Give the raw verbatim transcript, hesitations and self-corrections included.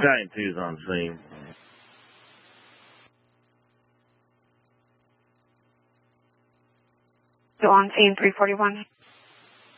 Battalion two is on scene. So on scene three forty-one.